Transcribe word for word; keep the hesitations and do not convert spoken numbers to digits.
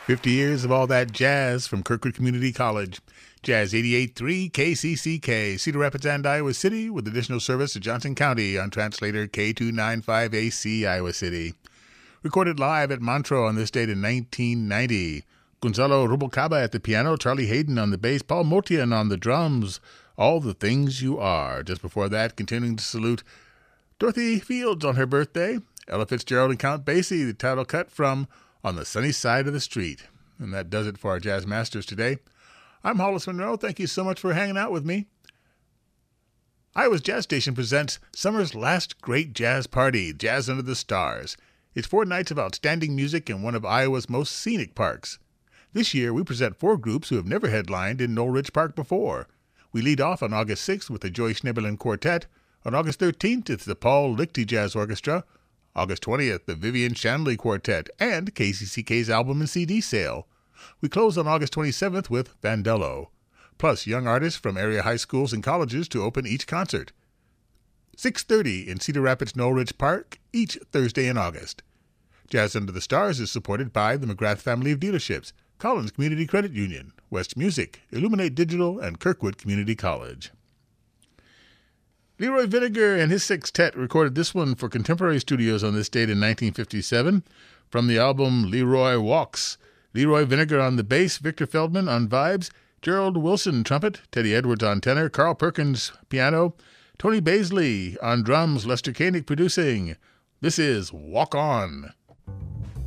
fifty years of all that jazz from Kirkwood Community College. Jazz eighty-eight point three K C C K, Cedar Rapids and Iowa City, with additional service to Johnson County on translator K two ninety-five A C, Iowa City. Recorded live at Montreux on this date in nineteen ninety. Gonzalo Rubalcaba at the piano, Charlie Hayden on the bass, Paul Motian on the drums. All the Things You Are. Just before that, continuing to salute Dorothy Fields on her birthday. Ella Fitzgerald and Count Basie, the title cut from On the Sunny Side of the Street. And that does it for our Jazz Masters today. I'm Hollis Monroe. Thank you so much for hanging out with me. Iowa's Jazz Station presents summer's last great jazz party, Jazz Under the Stars. It's four nights of outstanding music in one of Iowa's most scenic parks. This year, we present four groups who have never headlined in Knoll Ridge Park before. We lead off on August sixth with the Joy Schneebelen Quartet. On August thirteenth, it's the Paul Lichty Jazz Orchestra. August twentieth, the Vivian Shanley Quartet, and K C C K's album and C D sale. We close on August twenty-seventh with Vandello, plus young artists from area high schools and colleges to open each concert. six thirty in Cedar Rapids Knoll Ridge Park, each Thursday in August. Jazz Under the Stars is supported by the McGrath family of dealerships, Collins Community Credit Union, West Music, Illuminate Digital, and Kirkwood Community College. Leroy Vinnegar and his sextet recorded this one for Contemporary Studios on this date in nineteen fifty-seven. From the album Leroy Walks, Leroy Vinnegar on the bass, Victor Feldman on vibes, Gerald Wilson trumpet, Teddy Edwards on tenor, Carl Perkins piano, Tony Baisley on drums, Lester Koenig producing. This is Walk On.